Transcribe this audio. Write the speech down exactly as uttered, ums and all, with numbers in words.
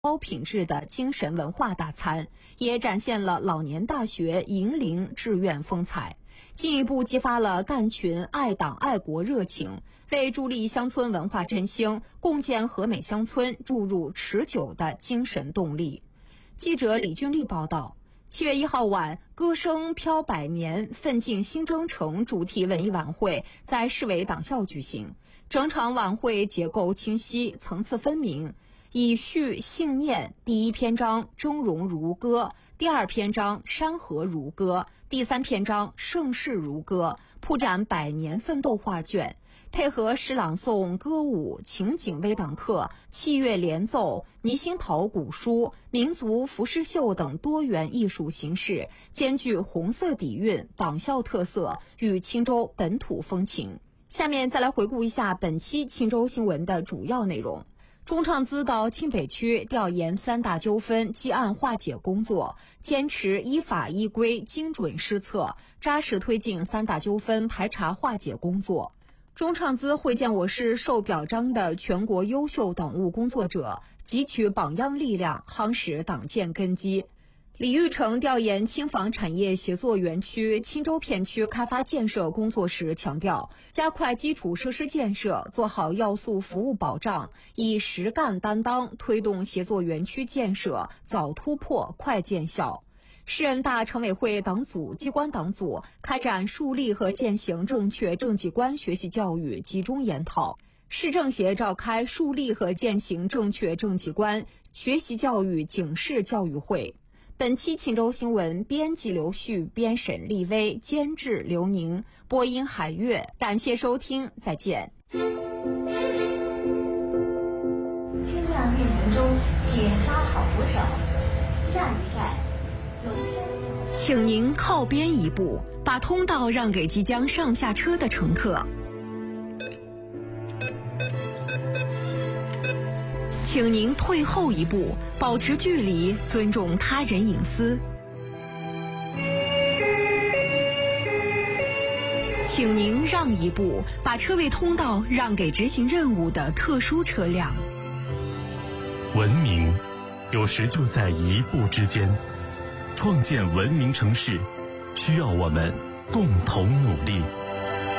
高品质的精神文化大餐，也展现了老年大学银龄志愿风采，进一步激发了干群爱党爱国热情，为助力乡村文化振兴、共建和美乡村注入持久的精神动力。记者李俊丽报道。七月一号晚，歌声飘百年，奋进新征程主题文艺晚会在市委党校举行。整场晚会结构清晰，层次分明，以序信念第一篇章峥嵘如歌，第二篇章山河如歌，第三篇章盛世如歌，铺展百年奋斗画卷，配合诗朗诵、歌舞、情景微党课、器乐联奏、泥星陶古书、民族服饰秀等多元艺术形式，兼具红色底蕴、党校特色与钦州本土风情。下面再来回顾一下本期钦州新闻的主要内容。中创资到钦北区调研三大纠纷积案化解工作，坚持依法依规精准施策，扎实推进三大纠纷排查化解工作。中创资会见我市受表彰的全国优秀党务工作者，汲取榜样力量，夯实党建根基。李玉成调研轻纺产业协作园区钦州片区开发建设工作时强调，加快基础设施建设，做好要素服务保障，以实干担当推动协作园区建设早突破、快见效。市人大常委会党组、机关党组开展树立和践行正确政绩观学习教育集中研讨。市政协召开树立和践行正确政绩观学习教育警示教育会。本期钦州新闻编辑刘旭，编审厉薇，监制刘宁，播音海月。感谢收听，再见。 轻量运行中，请拉好扶手。下一站，龙山桥。 请您靠边一步，把通道让给即将上下车的乘客。请您退后一步，保持距离，尊重他人隐私。请您让一步，把车位通道让给执行任务的特殊车辆。 文明有时就在一步之间，创建文明城市需要我们共同努力。